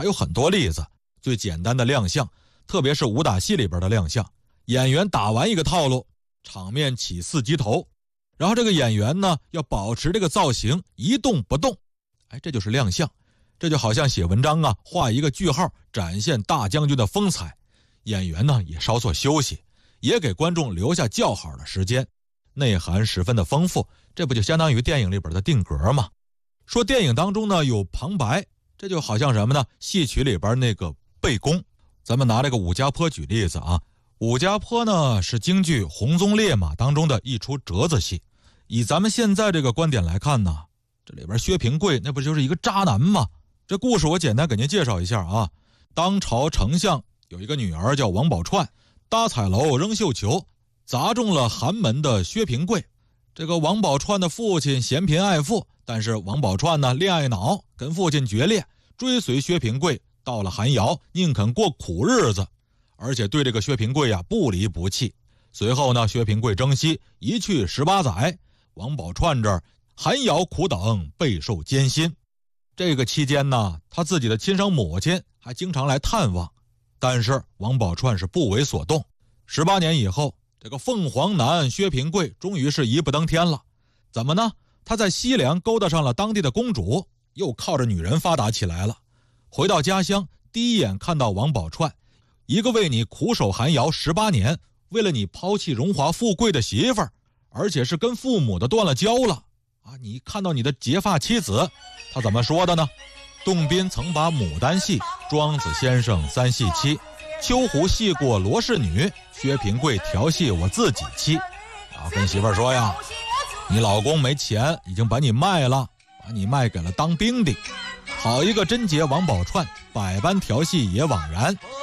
还有很多例子。最简单的亮相，特别是武打戏里边的亮相，演员打完一个套路，场面起4级头，然后这个演员呢要保持这个造型一动不动，这就是亮相。这就好像写文章啊，画一个句号，展现大将军的风采。演员呢也稍作休息，也给观众留下较好的时间，内涵十分的丰富。这不就相当于电影里边的定格吗？说电影当中呢有旁白，这就好像什么呢？戏曲里边那个背弓。咱们拿这个武家坡举例子啊，武家坡呢是京剧《红鬃烈马》当中的一出折子戏。以咱们现在这个观点来看呢，这里边薛平贵那不就是一个渣男吗？这故事我简单给您介绍一下啊。当朝丞相有一个女儿叫王宝钏，搭彩楼扔绣球，砸中了寒门的薛平贵。这个王宝钏的父亲嫌贫爱富，但是王宝钏呢恋爱脑，跟父亲决裂，追随薛平贵到了寒窑，宁肯过苦日子，而且对这个薛平贵不离不弃。随后呢，薛平贵征西，一去18载，王宝钏这儿寒窑苦等，备受艰辛。这个期间呢，他自己的亲生母亲还经常来探望，但是王宝钏是不为所动。18年以后，这个凤凰男薛平贵终于是一步登天了。怎么呢？他在西凉勾搭上了当地的公主，又靠着女人发达起来了。回到家乡，第一眼看到王宝钏，一个为你苦守寒窑18年，为了你抛弃荣华富贵的媳妇儿，而且是跟父母的断了交了你看到你的结发妻子，他怎么说的呢？洞宾曾把牡丹戏，庄子先生3戏妻，秋胡戏过罗氏女，薛平贵调戏我自己妻。跟媳妇儿说呀，你老公没钱，已经把你卖了，把你卖给了当兵的。好一个贞洁王宝钏，百般调戏也枉然。